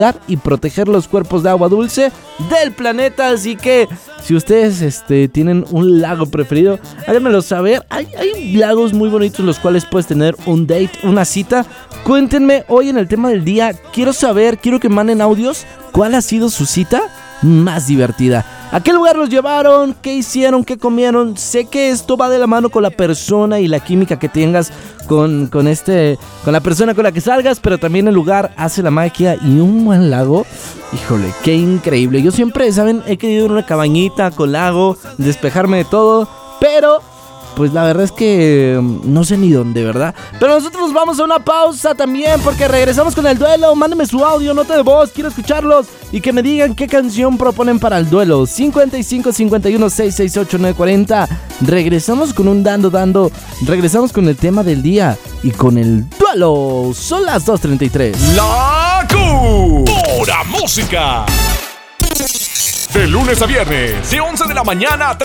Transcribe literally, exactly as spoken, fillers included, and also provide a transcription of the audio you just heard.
y proteger los cuerpos de agua dulce del planeta. Así que si ustedes este, tienen un lago preferido, háganmelo saber. Hay, hay lagos muy bonitos los cuales puedes tener un date, una cita. Cuéntenme hoy en el tema del día. Quiero saber, quiero que manden audios. ¿Cuál ha sido su cita más divertida? ¿A qué lugar los llevaron? ¿Qué hicieron? ¿Qué comieron? Sé que esto va de la mano con la persona y la química que tengas con, con, este, con la persona con la que salgas, pero también el lugar hace la magia y un buen lago. Híjole, qué increíble. Yo siempre, ¿saben? He querido ir a una cabañita con lago, despejarme de todo, pero pues la verdad es que no sé ni dónde, ¿verdad? Pero nosotros nos vamos a una pausa también porque regresamos con el duelo. Mándame su audio, nota de voz, quiero escucharlos y que me digan qué canción proponen para el duelo. cincuenta y cinco, cincuenta y uno, seiscientos sesenta y ocho, novecientos cuarenta. Regresamos con un dando dando. Regresamos con el tema del día y con el duelo. Son las dos treinta y tres. La Q. Pura música. De lunes a viernes, de once de la mañana a